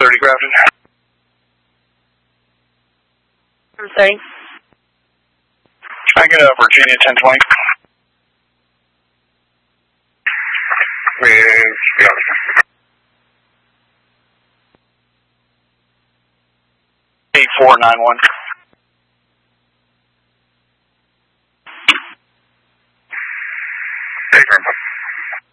1030 Grafton. I'm sorry. I get Virginia 1020. Yeah. 8491.